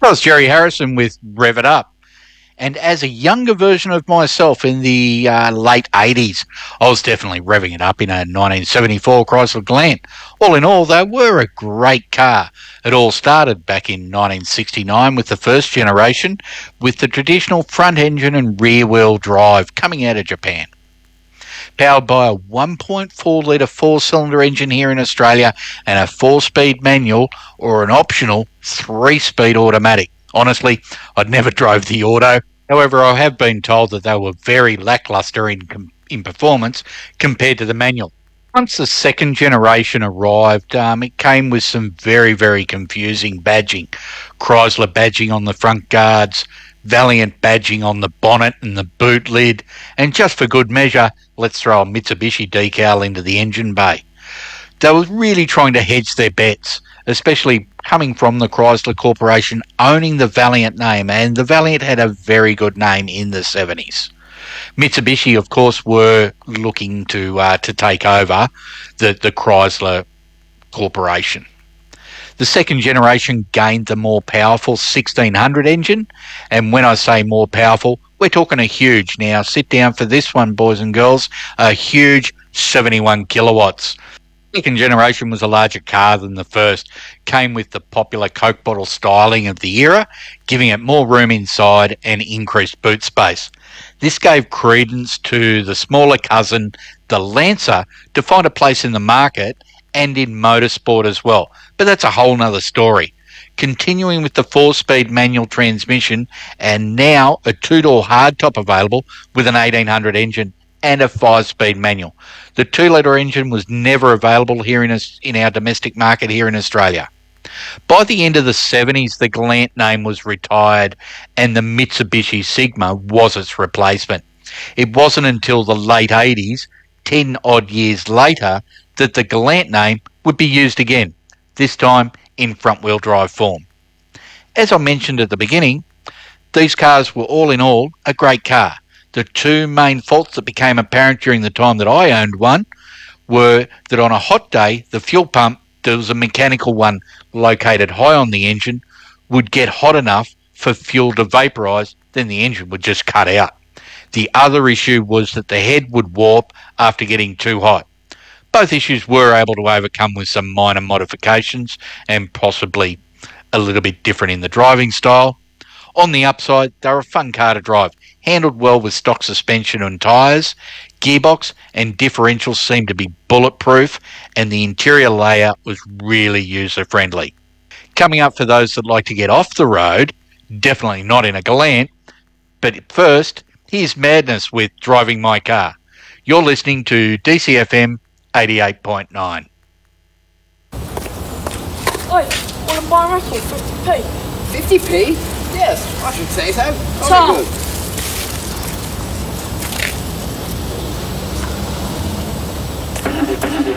That was Jerry Harrison with Rev It Up. And as a younger version of myself in the late 80s, I was definitely revving it up in a 1974 Chrysler Glant. All in all, they were a great car. It all started back in 1969 with the first generation, with the traditional front engine and rear wheel drive coming out of Japan. Powered by a 1.4 litre four-cylinder engine here in Australia and a 4-speed manual or an optional 3-speed automatic. Honestly, I'd never drove the auto. However, I have been told that they were very lacklustre in performance compared to the manual. Once the second generation arrived, it came with some very, very confusing badging. Chrysler badging on the front guards, Valiant badging on the bonnet and the boot lid, and just for good measure, let's throw a Mitsubishi decal into the engine bay. They were really trying to hedge their bets, especially coming from the Chrysler Corporation owning the Valiant name, and the Valiant had a very good name in the 70s. Mitsubishi, of course, were looking to take over the Chrysler Corporation. The second generation gained the more powerful 1600 engine, and when I say more powerful, we're talking a huge, now sit down for this one, boys and girls, a huge 71 kilowatts. Second generation was a larger car than the first, came with the popular Coke bottle styling of the era, giving it more room inside and increased boot space. This gave credence to the smaller cousin, the Lancer, to find a place in the market and in motorsport as well. But that's a whole nother story. Continuing with the 4-speed manual transmission, and now a 2-door hardtop available with an 1800 engine and a 5-speed manual. The 2-litre engine was never available here in our domestic market here in Australia. By the end of the 70s, the Glant name was retired and the Mitsubishi Sigma was its replacement. It wasn't until the late 80s, 10 odd years later, that the Glant name would be used again, this time in front-wheel drive form. As I mentioned at the beginning, these cars were all in all a great car. The two main faults that became apparent during the time that I owned one were that on a hot day, the fuel pump, there was a mechanical one located high on the engine, would get hot enough for fuel to vaporise, then the engine would just cut out. The other issue was that the head would warp after getting too hot. Both issues were able to overcome with some minor modifications and possibly a little bit different in the driving style. On the upside, they were a fun car to drive, handled well with stock suspension and tyres, gearbox and differentials seemed to be bulletproof, and the interior layout was really user-friendly. Coming up for those that like to get off the road, definitely not in a Glant, but first, here's Madness with Driving My Car. You're listening to DCFM 88.9. Oi, want to buy a rattle, 50p? 50p? Yes, I should say so. Tom. Good.